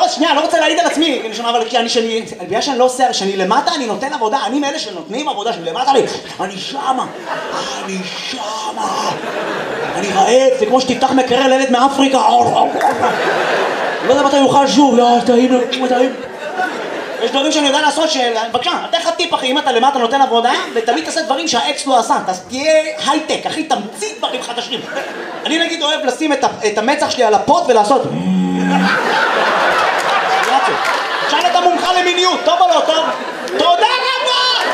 לא, שנייה, אני לא רוצה להעיד על עצמי, אבל בגלל שאני לא עושה, שאני למטה, אני נותן עבודה, אני מאלה שנותנים עבודה, שאני למטה לי, אני שמה, אני רעב, זה כמו שתפתח מקרר לילד מאפריקה, לא יודע מתי יוכל שוב, טעים. יש דברים שאני יודע לעשות בבקשה, אתן לך טיפ אחי, אם אתה למטה נותן עבודה, ותמיד תעשה דברים שהאקס לא עשה, תהיה הייטק, אחי, תמציא דברים חדשים. אני נגיד אוהב לשים את המצח שלי על הפוט ולעשות שאל את המומחה למיניות, טוב או לא טוב? תודה רבה!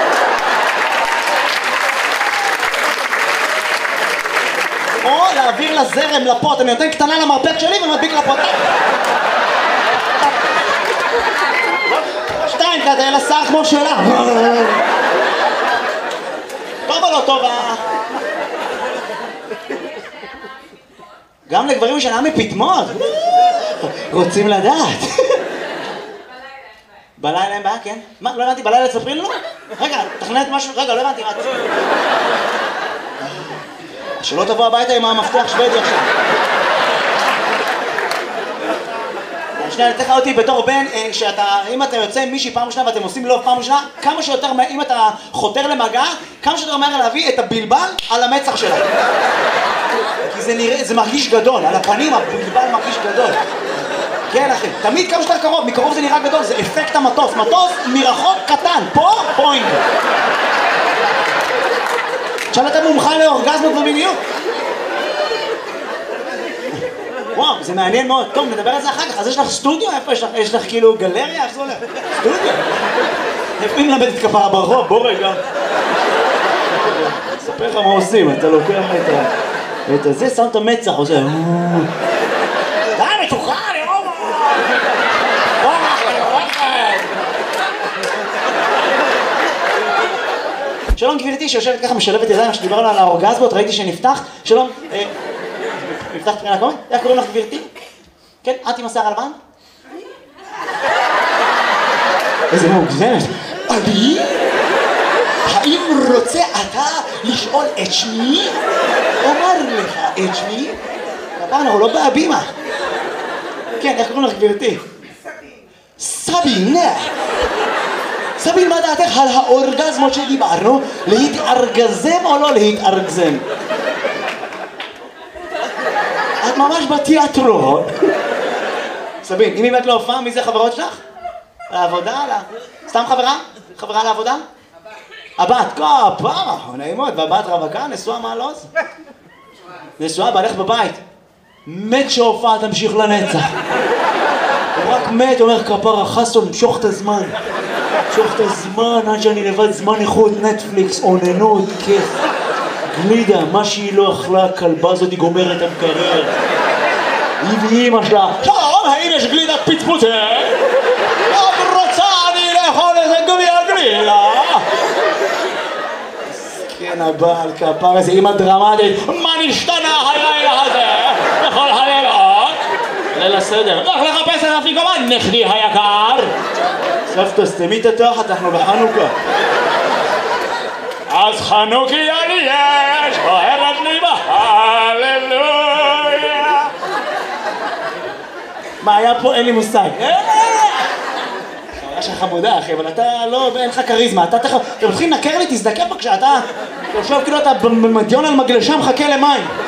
או להעביר לזרם לפוט, אני נותן קטנה למרפק שלי ומדביק לפוט. שתיים, כזה, אלא שר כמו שלה. טוב או לא טוב? גם לגברים שנה מפתמות. רוצים לדעת. בלילה אין בעיה, כן? מה, לא הבנתי, בלילה תספרי לנו? רגע, תכנת משהו, רגע, לא הבנתי, מה? שלא תבוא הביתה עם המפתח שוודי עכשיו. שנייה, אני אתן לך אותי בתור בן, אם אתה יוצא עם מישהי פעם ראשונה ואתם עושים לו פעם ראשונה, כמה שיותר, אם אתה חותר למגע, כמה שיותר מהר להביא את הבלבל על המצח שלה. כי זה מרגיש גדול, על הפנים הבלבל מרגיש גדול. כן אחי, תמיד כמה שיותר קרוב, מקרוב זה נראה גדול, זה אפקט המטוס, מטוס מרחוק קטן, פה פוינט. עכשיו אתה מומחה לאורגזמות ומיניות. וואו, זה מעניין מאוד. טוב, נדבר על זה אחר כך. אז יש לך סטודיו? איפה יש לך? יש לך כאילו גלריה? איך זה הולך? סטודיו? איפה היא מלמדת כפרה ברחוב? בוא רגע. אספר לך מה עושים, אתה לוקח את זה, שם את המצח, עושה די, מתוחה, אני רואה! שלום גבירתי שיושבת ככה משלבת ידיים שדיברנו על האורגזמות, ראיתי שנפתח. שלום, נפתח תחילה קוראים? איך קוראים לך גבירתי? כן, את עם השיער הלבן? איזה מוגזמת. אני? האם רוצה אתה לשאול את שמי? אומר לך את שמי? הפעם אנחנו לא בהבימה. כן, איך קוראים לך גבירתי? סבין. סבין, מה דעתך על האורגזמות שדיברנו? להתארגזם או לא להתארגזם? את ממש בתיאטרון. סבין, אם באמת לא הופעה, מי זה חברות שלך? לעבודה? סתם חברה? חברה לעבודה? הבת, כפרה, נעימות, והבת רווקה, נשואה מעלוז? נשואה, בעלך בבית. מת שהופעה תמשיך לנצח. הוא רק מת, אומר כפרה, חסון, משוך את הזמן. משוך את הזמן, עד שאני לבד זמן איכות, נטפליקס, עוננות, כיף. גלידה, מה שהיא לא אכלה, הכלבה הזאת היא גומרת המקרר. היא ואימא שלה. שלום, האם יש גלידת פצפוצה? עוד רוצה אני לאכול איזה גביע גלידה. כן, הבעל כפר איזה אימא דרמטית. מה נשתנה הלילה הזה? בכל הלילות? ליל הסדר. לך לחפש את אפיקומן, נכדי היקר. סבתא, סתמי את התחת, אנחנו בחנוכה. אז חנוכיה לי יש, בוערת לי בהללויה. מה היה פה? אין לי מושג. חוויה שלך חמודה אחי, אבל אתה לא, אין לך קריזמה. אתה מתחיל לנקר לי, תזדקף בבקשה, אתה יושב כאילו אתה במדיון על מגלשה מחכה למים.